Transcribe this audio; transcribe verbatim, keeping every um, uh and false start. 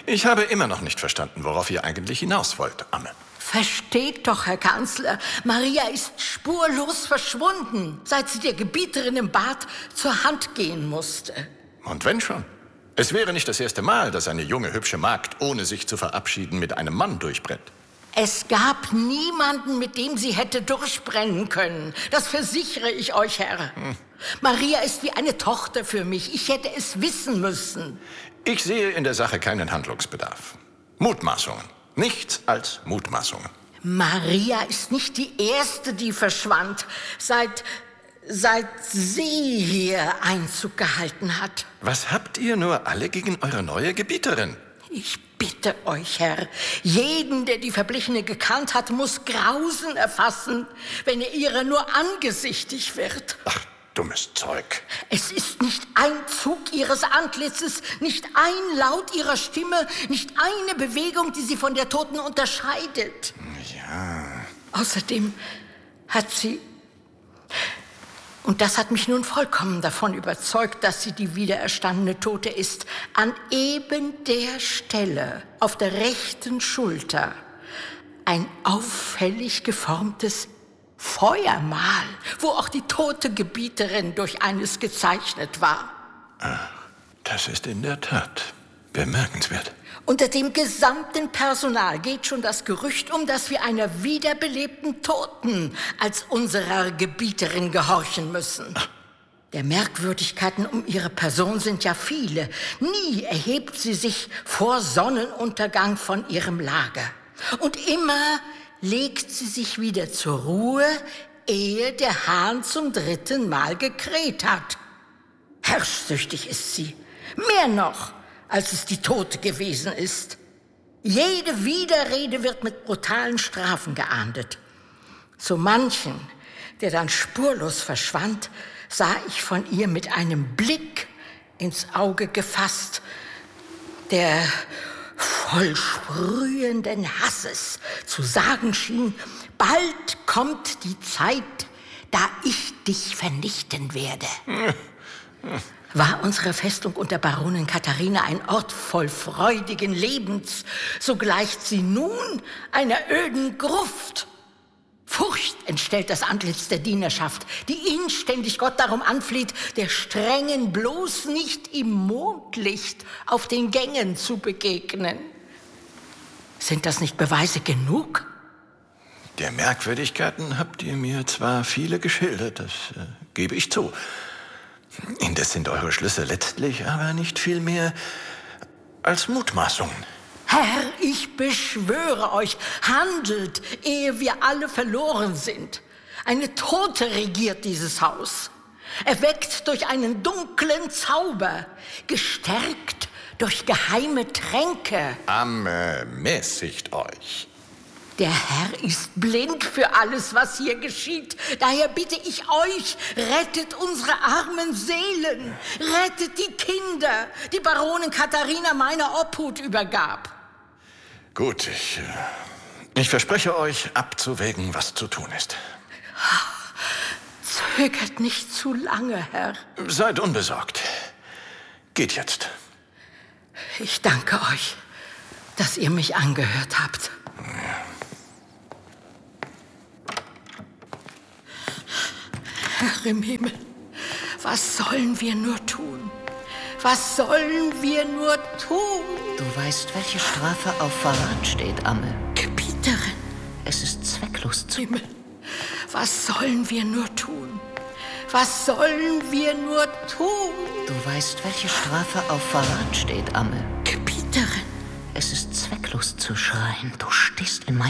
Ich habe immer noch nicht verstanden, worauf ihr eigentlich hinaus wollt, Amme. Versteht doch, Herr Kanzler, Maria ist spurlos verschwunden, seit sie der Gebieterin im Bad zur Hand gehen musste. Und wenn schon. Es wäre nicht das erste Mal, dass eine junge, hübsche Magd, ohne sich zu verabschieden, mit einem Mann durchbrennt. Es gab niemanden, mit dem sie hätte durchbrennen können. Das versichere ich euch, Herr. Hm. Maria ist wie eine Tochter für mich. Ich hätte es wissen müssen. Ich sehe in der Sache keinen Handlungsbedarf. Mutmaßungen. Nichts als Mutmaßungen. Maria ist nicht die Erste, die verschwand, seit, seit sie hier Einzug gehalten hat. Was habt ihr nur alle gegen eure neue Gebieterin? Ich bitte euch, Herr, jeden, der die Verblichene gekannt hat, muss Grausen erfassen, wenn er ihrer nur angesichtig wird. Ach, dummes Zeug. Es ist nicht ein Zug ihres Antlitzes, nicht ein Laut ihrer Stimme, nicht eine Bewegung, die sie von der Toten unterscheidet. Ja. Außerdem hat sie... Und das hat mich nun vollkommen davon überzeugt, dass sie die wiedererstandene Tote ist. An eben der Stelle, auf der rechten Schulter, ein auffällig geformtes Feuermal, wo auch die tote Gebieterin durch eines gezeichnet war. Ach, das ist in der Tat bemerkenswert. Unter dem gesamten Personal geht schon das Gerücht um, dass wir einer wiederbelebten Toten als unserer Gebieterin gehorchen müssen. Der Merkwürdigkeiten um ihre Person sind ja viele. Nie erhebt sie sich vor Sonnenuntergang von ihrem Lager. Und immer legt sie sich wieder zur Ruhe, ehe der Hahn zum dritten Mal gekräht hat. Herrschsüchtig ist sie. Mehr noch, als es die Tote gewesen ist. Jede Widerrede wird mit brutalen Strafen geahndet. So manchen, der dann spurlos verschwand, sah ich von ihr mit einem Blick ins Auge gefasst, der voll sprühenden Hasses zu sagen schien: Bald kommt die Zeit, da ich dich vernichten werde. War unsere Festung unter Baronin Katharina ein Ort voll freudigen Lebens, so gleicht sie nun einer öden Gruft. Furcht entstellt das Antlitz der Dienerschaft, die inständig Gott darum anfleht, der Strengen bloß nicht im Mondlicht auf den Gängen zu begegnen. Sind das nicht Beweise genug? Der Merkwürdigkeiten habt ihr mir zwar viele geschildert, das äh, gebe ich zu. Indes sind eure Schlüsse letztlich aber nicht viel mehr als Mutmaßungen. Herr, ich beschwöre euch, handelt, ehe wir alle verloren sind. Eine Tote regiert dieses Haus, erweckt durch einen dunklen Zauber, gestärkt durch geheime Tränke. Amme, mäßigt euch. Der Herr ist blind für alles, was hier geschieht. Daher bitte ich euch, rettet unsere armen Seelen, rettet die Kinder, die Baronin Katharina meiner Obhut übergab. Gut, ich, ich verspreche euch, abzuwägen, was zu tun ist. Zögert nicht zu lange, Herr. Seid unbesorgt. Geht jetzt. Ich danke euch, dass ihr mich angehört habt. Herr im Himmel, was sollen wir nur tun? Was sollen wir nur tun? Du weißt, welche Strafe auf Verrat steht, Amme. Gebieterin. Es ist zwecklos zu... Himmel, was sollen wir nur tun? Was sollen wir nur tun? Du weißt, welche Strafe auf Verrat steht, Amme. Gebieterin. Es ist zwecklos zu schreien. Du stehst in meinem...